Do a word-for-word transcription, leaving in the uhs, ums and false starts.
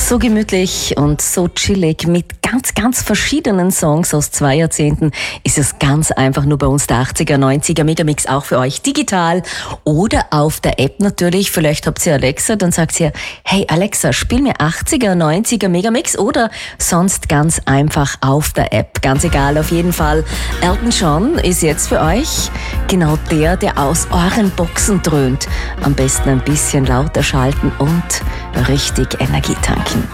So gemütlich und so chillig mit ganz, ganz verschiedenen Songs aus zwei Jahrzehnten ist es ganz einfach nur bei uns der achtziger, neunziger Megamix auch für euch digital oder auf der App natürlich. Vielleicht habt ihr Alexa, dann sagt ihr, hey Alexa, spiel mir achtziger, neunziger Megamix oder sonst ganz einfach auf der App. Ganz egal, auf jeden Fall. Elton John ist jetzt für euch genau der, der aus euren Boxen dröhnt. Am besten ein bisschen lauter schalten und richtig Energie tanken.